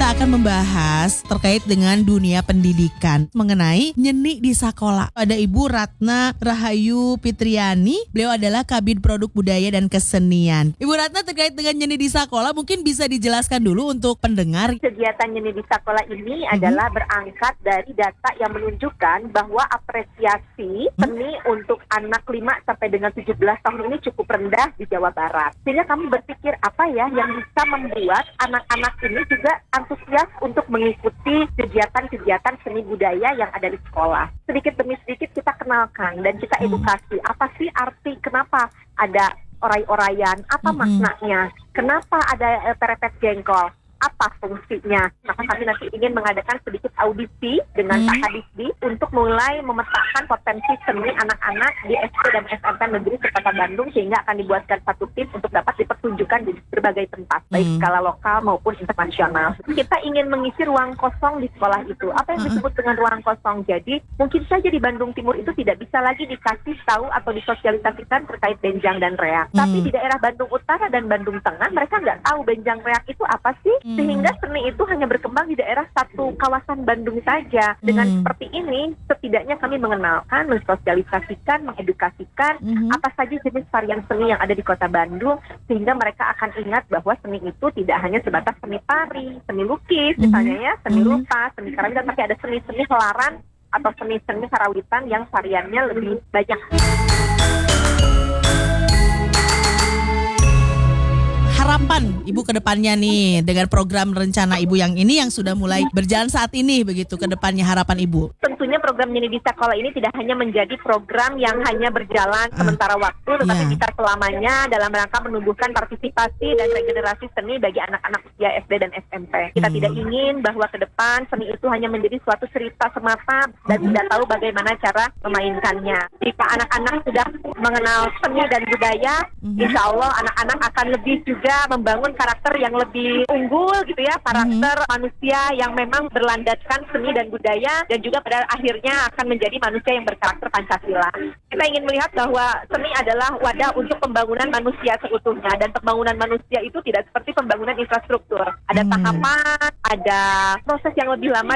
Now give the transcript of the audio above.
kita akan membahas terkait dengan dunia pendidikan mengenai nyeni di sekolah. Ada Ibu Ratna Rahayu Fitriani, beliau adalah Kabid Produk Budaya dan Kesenian. Ibu Ratna, terkait dengan nyeni di sekolah mungkin bisa dijelaskan dulu untuk pendengar. Kegiatan nyeni di sekolah ini adalah berangkat dari data yang menunjukkan bahwa apresiasi seni untuk anak 5 sampai dengan 17 tahun ini cukup rendah di Jawa Barat. Sehingga kami berpikir apa ya yang bisa membuat anak-anak ini juga antusias untuk mengikuti kegiatan-kegiatan seni budaya yang ada di sekolah. Sedikit demi sedikit kita kenalkan dan kita edukasi. Apa sih arti, kenapa ada oray-orayan, apa maknanya, kenapa ada perepet jengkol, apa fungsinya. Maka kami nanti ingin mengadakan sedikit audisi dengan Pak Kadisdi untuk mulai memetakan potensi seni anak-anak di SD dan SMP Negeri Kota Bandung, sehingga akan dibuatkan satu tim untuk dapat dipertunjukkan di berbagai tempat, baik skala lokal maupun internasional. Kita ingin mengisi ruang kosong di sekolah itu. Apa yang disebut dengan ruang kosong? Jadi mungkin saja di Bandung Timur itu tidak bisa lagi dikasih tahu atau disosialisasikan terkait benjang dan reak. Tapi di daerah Bandung Utara dan Bandung Tengah mereka nggak tahu benjang reak itu apa sih. Sehingga seni itu hanya berkembang di daerah satu kawasan Bandung saja. Dengan seperti ini, setidaknya kami mengenalkan, mensosialisasikan, mengedukasikan apa saja jenis varian seni yang ada di kota Bandung, sehingga mereka akan ingat bahwa seni itu tidak hanya sebatas seni tari, seni lukis, misalnya ya, seni rupa, seni karawitan, tapi ada seni-seni helaran atau seni-seni karawitan yang variannya lebih banyak. Harapan Ibu ke depannya nih dengan program rencana Ibu yang ini yang sudah mulai berjalan saat ini, begitu ke depannya harapan Ibu? Tentunya program Nyeni di Sekolah ini tidak hanya menjadi program yang hanya berjalan sementara waktu, tetapi bisa selamanya dalam rangka menumbuhkan partisipasi dan regenerasi seni bagi anak-anak usia SD dan SMP. Kita tidak ingin bahwa ke depan seni itu hanya menjadi suatu cerita semata dan tidak tahu bagaimana cara memainkannya. Jika anak-anak sudah mengenal seni dan budaya, insya Allah anak-anak akan lebih juga membangun karakter yang lebih unggul gitu ya, karakter manusia yang memang berlandaskan seni dan budaya, dan juga pada akhirnya akan menjadi manusia yang berkarakter Pancasila. Kita ingin melihat bahwa seni adalah wadah untuk pembangunan manusia seutuhnya, dan pembangunan manusia itu tidak seperti pembangunan infrastruktur. Ada tahapan, ada proses yang lebih lama